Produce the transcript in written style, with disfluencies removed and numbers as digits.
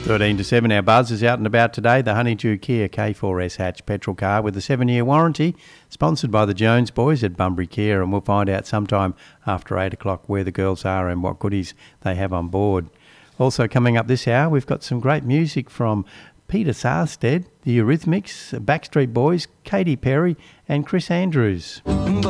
13 to 7, our buzz is out and about today. The Honeydew Kia K4S hatch petrol car with a 7-year warranty, sponsored by the Jones boys at Bunbury Kia, and we'll find out sometime after 8 o'clock where the girls are and what goodies they have on board. Also coming up this hour, we've got some great music from Peter Sarstedt, the Eurythmics, Backstreet Boys, Katy Perry and Chris Andrews.